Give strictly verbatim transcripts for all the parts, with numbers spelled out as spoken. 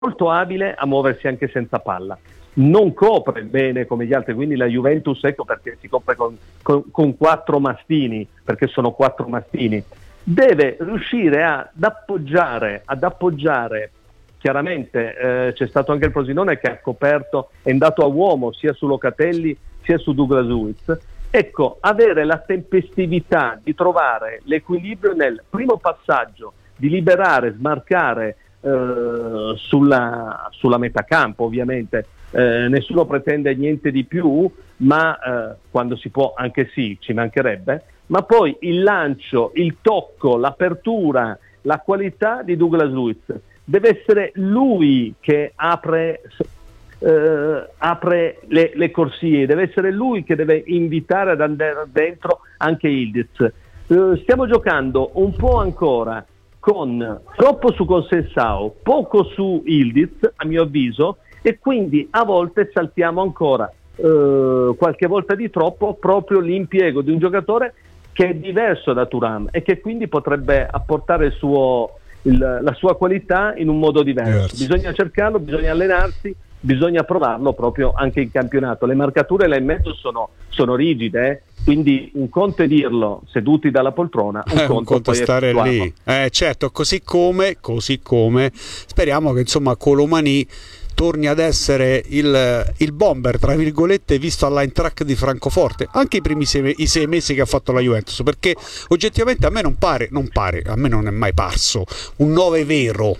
molto abile a muoversi anche senza palla, non copre bene come gli altri, quindi la Juventus, ecco perché si copre con, con, con quattro mastini, perché sono quattro mastini, deve riuscire ad appoggiare, ad appoggiare chiaramente eh, c'è stato anche il Frosinone che ha coperto, è andato a uomo sia su Locatelli sia su Douglas Luiz. Ecco, avere la tempestività di trovare l'equilibrio nel primo passaggio, di liberare, smarcare eh, sulla, sulla metà campo, ovviamente eh, nessuno pretende niente di più, ma eh, quando si può anche sì, ci mancherebbe, ma poi il lancio, il tocco, l'apertura, la qualità di Douglas Luiz. Deve essere lui che apre, eh, apre le, le corsie, deve essere lui che deve invitare ad andare dentro anche Ildiz. Eh, stiamo giocando un po' ancora con troppo su Conceição, poco su Ildiz, a mio avviso, e quindi a volte saltiamo ancora, eh, qualche volta di troppo, proprio l'impiego di un giocatore che è diverso da Thuram e che quindi potrebbe apportare il suo... Il, la sua qualità in un modo diverso. Diverso. Bisogna cercarlo, bisogna allenarsi, bisogna provarlo proprio anche in campionato. Le marcature là in mezzo sono, sono rigide, eh? Quindi un conto è dirlo seduti dalla poltrona, un eh, conto, un conto è stare lì. Eh, certo, così come, così come speriamo che insomma Colomani torni ad essere il, il bomber, tra virgolette, visto all'Eintracht di Francoforte, anche i primi sei, i sei mesi che ha fatto la Juventus, perché oggettivamente a me non pare, non pare, a me non è mai parso un nove vero.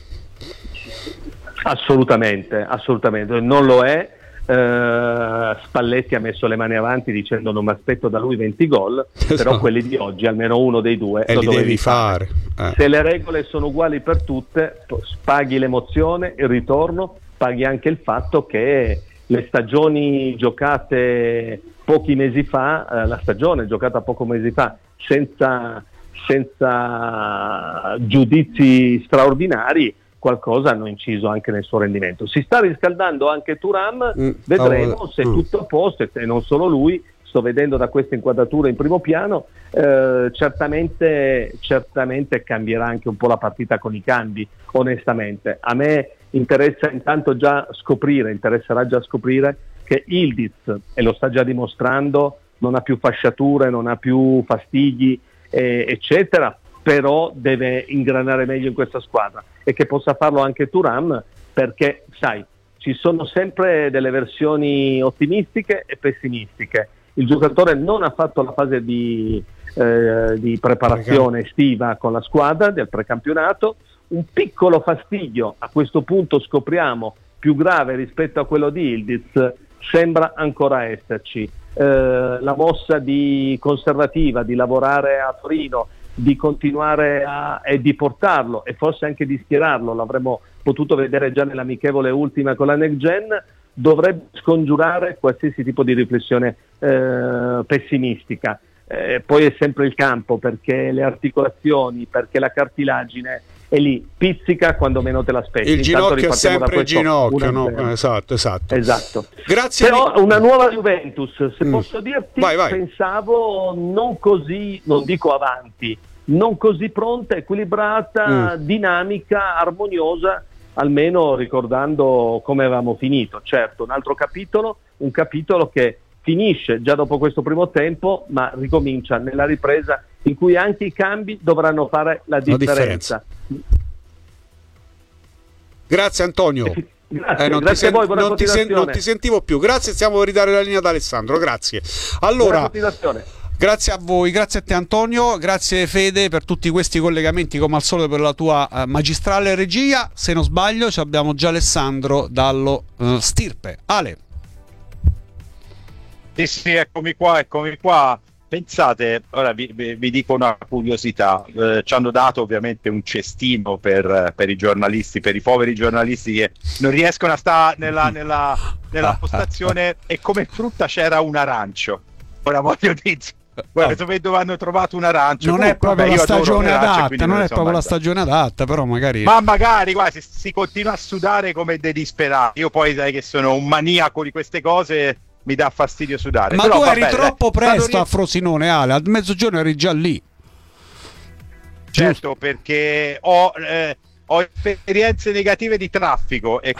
Assolutamente, assolutamente, non lo è. Uh, Spalletti ha messo le mani avanti dicendo non mi aspetto da lui venti gol, però quelli di oggi almeno uno dei due e lo li dovevi devi fare, fare. Eh. Se le regole sono uguali per tutte, paghi l'emozione, il ritorno, paghi anche il fatto che le stagioni giocate pochi mesi fa, eh, la stagione giocata pochi mesi fa senza, senza giudizi straordinari, qualcosa hanno inciso anche nel suo rendimento. Si sta riscaldando anche Thuram, mm, vedremo oh, se mm. tutto a posto, e non solo lui, sto vedendo da questa inquadratura in primo piano, eh, certamente, certamente cambierà anche un po' la partita con i cambi, onestamente. A me interessa intanto già scoprire, interesserà già scoprire che Ildiz, e lo sta già dimostrando, non ha più fasciature, non ha più fastidi, eh, eccetera, però deve ingranare meglio in questa squadra, e che possa farlo anche Thuram, perché sai, ci sono sempre delle versioni ottimistiche e pessimistiche. Il giocatore non ha fatto la fase di, eh, di preparazione estiva con la squadra del precampionato. Un piccolo fastidio, a questo punto scopriamo, più grave rispetto a quello di Ildiz, sembra ancora esserci. Eh, la mossa di conservativa di lavorare a Torino, di continuare a, e di portarlo e forse anche di schierarlo, l'avremmo potuto vedere già nell'amichevole ultima con la Next Gen, dovrebbe scongiurare qualsiasi tipo di riflessione eh, pessimistica. Eh, poi è sempre il campo, perché le articolazioni, perché la cartilagine è lì, pizzica quando meno te l'aspetti. Il Intanto ginocchio è sempre il ginocchio, no? Esatto, esatto. Esatto. Grazie. Però una nuova Juventus, se mm. posso dirti, vai, vai. Pensavo non così, non dico avanti, non così pronta, equilibrata, mm. dinamica, armoniosa, almeno ricordando come avevamo finito. Certo, un altro capitolo, un capitolo che finisce già dopo questo primo tempo, ma ricomincia nella ripresa, in cui anche i cambi dovranno fare la differenza. La differenza. Grazie Antonio. Grazie, eh, non, grazie ti a voi, non, ti sen- non ti sentivo più. Grazie, stiamo per ridare la linea ad Alessandro. Grazie. Allora, grazie a voi, grazie a te Antonio, grazie Fede per tutti questi collegamenti, come al solito per la tua uh, magistrale regia. Se non sbaglio abbiamo già Alessandro dallo uh, Stirpe. Ale. Sì, sì, eccomi qua, eccomi qua. Pensate, ora vi, vi, vi dico una curiosità, eh, ci hanno dato ovviamente un cestino per, per i giornalisti, per i poveri giornalisti che non riescono a stare nella, nella, nella postazione, e come frutta c'era un arancio. Ora voglio dire, guarda, dove, dove hanno trovato un arancio. Non comunque, è proprio vabbè, la stagione adatta, non è proprio mangiato. la stagione adatta, però magari... Ma magari, guarda, si, si continua a sudare come dei disperati. Io poi sai che sono un maniaco di queste cose, mi dà fastidio sudare. Ma però, tu eri vabbè, troppo dai, presto a Frosinone, Ale, a mezzogiorno eri già lì. Certo, perché ho, eh, ho esperienze negative di traffico e